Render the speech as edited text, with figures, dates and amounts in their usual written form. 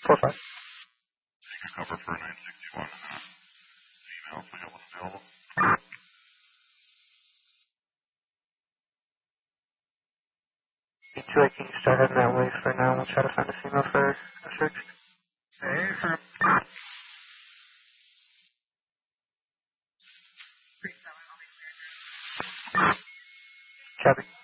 4-5. Take a cover for 961. Email, so get what's available. 218, start heading that way for now. We'll try to find a female for a search. Hey, sir. Copy.